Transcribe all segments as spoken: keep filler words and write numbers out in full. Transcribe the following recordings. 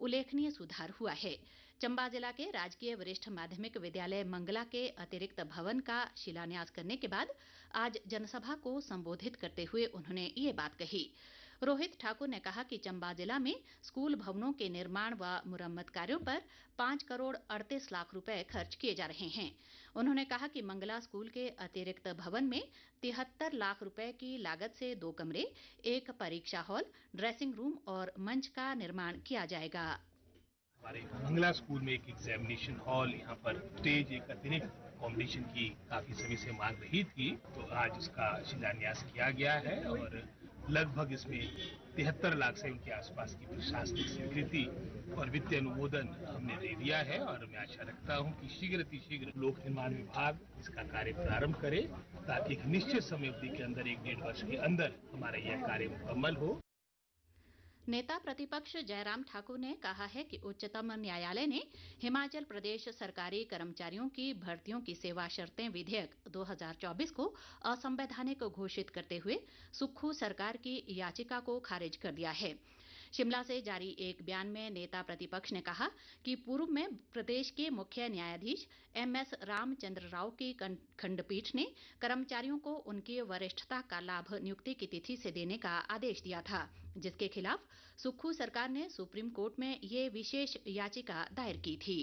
उल्लेखनीय सुधार हुआ है। चंबा जिला के राजकीय वरिष्ठ माध्यमिक विद्यालय मंगला के अतिरिक्त भवन का शिलान्यास करने के बाद आज जनसभा को संबोधित करते हुए उन्होंने ये बात कही। रोहित ठाकुर ने कहा कि चंबा जिला में स्कूल भवनों के निर्माण व मुरम्मत कार्यों पर पांच करोड़ अड़तीस लाख रुपए खर्च किए जा रहे हैं। उन्होंने कहा कि मंगला स्कूल के अतिरिक्त भवन में तिहत्तर लाख रुपए की लागत से दो कमरे, एक परीक्षा हॉल, ड्रेसिंग रूम और मंच का निर्माण किया जाएगा। हमारे मंगला स्कूल में एक एग्जामिनेशन हॉल, यहाँ पर स्टेज, एक अतिरिक्त कॉम्पिटिशन की काफी समय से मांग रही थी, तो आज उसका शिलान्यास किया गया है और लगभग इसमें तिहत्तर लाख से उनके आसपास की प्रशासनिक स्वीकृति और वित्तीय अनुमोदन हमने दे दिया है और मैं आशा रखता हूं कि शीघ्र अतिशीघ्र लोक निर्माण विभाग इसका कार्य प्रारंभ करे ताकि एक निश्चित समय अवधि के अंदर, एक डेढ़ वर्ष के अंदर हमारा यह कार्य मुकम्मल हो। नेता प्रतिपक्ष जयराम ठाकुर ने कहा है कि उच्चतम न्यायालय ने हिमाचल प्रदेश सरकारी कर्मचारियों की भर्तियों की सेवा शर्तें विधेयक दो हज़ार चौबीस को असंवैधानिक घोषित करते हुए सुक्खू सरकार की याचिका को खारिज कर दिया है। शिमला से जारी एक बयान में नेता प्रतिपक्ष ने कहा कि पूर्व में प्रदेश के मुख्य न्यायाधीश एम एस रामचंद्र राव की खंडपीठ ने कर्मचारियों को उनकी वरिष्ठता का लाभ नियुक्ति की तिथि से देने का आदेश दिया था, जिसके खिलाफ सुक्खू सरकार ने सुप्रीम कोर्ट में ये विशेष याचिका दायर की थी।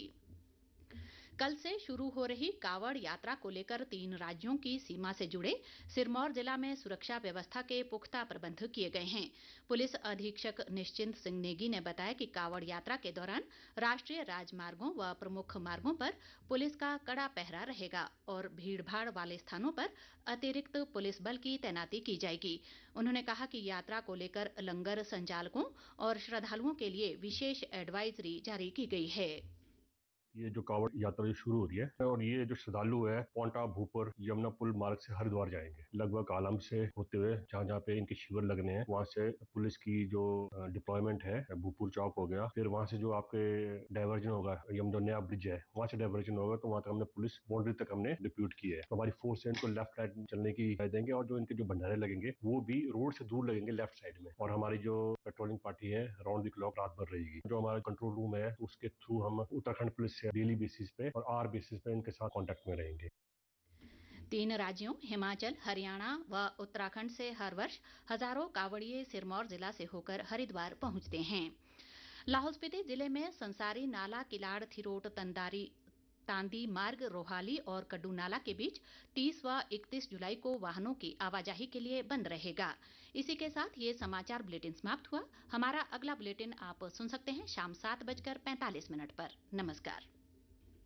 कल से शुरू हो रही कावड़ यात्रा को लेकर तीन राज्यों की सीमा से जुड़े सिरमौर जिला में सुरक्षा व्यवस्था के पुख्ता प्रबंध किए गए हैं। पुलिस अधीक्षक निश्चिंत सिंह नेगी ने बताया कि कावड़ यात्रा के दौरान राष्ट्रीय राजमार्गों व प्रमुख मार्गों पर पुलिस का कड़ा पहरा रहेगा और भीड़भाड़ वाले स्थानों पर अतिरिक्त पुलिस बल की तैनाती की जाएगी। उन्होंने कहा कि यात्रा को लेकर लंगर संचालकों और श्रद्धालुओं के लिए विशेष एडवाइजरी जारी की गई है। ये जो कावड़ यात्रा जो शुरू हो रही है और ये जो श्रद्धालु है पोंटा भूपुर यमुना पुल मार्ग से हरिद्वार जाएंगे, लगभग आलम से होते हुए जहाँ जहाँ पे इनके शिविर लगने हैं वहाँ से पुलिस की जो डिप्लॉयमेंट है भूपुर चौक हो गया, फिर वहाँ से जो आपके डाइवर्जन होगा यमुना नया ब्रिज है वहाँ से डाइवर्जन होगा, तो वहाँ तक हमने पुलिस बाउंड्री तक हमने डिप्यूट की है। तो हमारी फोर्स है इनको लेफ्ट साइड चलने की हिदायत देंगे और जो इनके जो भंडारे लगेंगे वो भी रोड से दूर लगेंगे लेफ्ट साइड में, और हमारी जो पेट्रोलिंग पार्टी है राउंड द क्लॉक रात भर रहेगी। जो हमारा कंट्रोल रूम है उसके थ्रू हम उत्तराखंड पुलिस से डेली बेसिस पे और आर बेसिस पे इनके साथ कांटेक्ट में रहेंगे। तीन राज्यों हिमाचल, हरियाणा व उत्तराखंड से हर वर्ष हजारों कावड़िए सिरमौर जिला से होकर हरिद्वार पहुंचते हैं। लाहौल स्पीति जिले में संसारी नाला किलाड़ थिरोट तंदारी तांदी मार्ग रोहाली और कड्डू नाला के बीच तीस व इकतीस जुलाई को वाहनों की आवाजाही के लिए बंद रहेगा। इसी के साथ ये समाचार बुलेटिन समाप्त हुआ। हमारा अगला बुलेटिन आप सुन सकते हैं शाम सात बजकर पैंतालीस मिनट पर। नमस्कार।